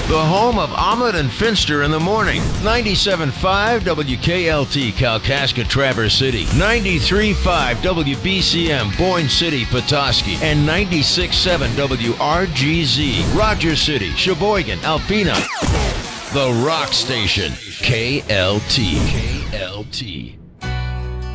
The home of Omelet and Finster in the morning. 97.5 WKLT Kalkaska Traverse City. 93.5 WBCM Boyne City Petoskey. And 96.7 WRGZ Rogers City, Sheboygan, Alpena. The Rock Station. KLT. KLT.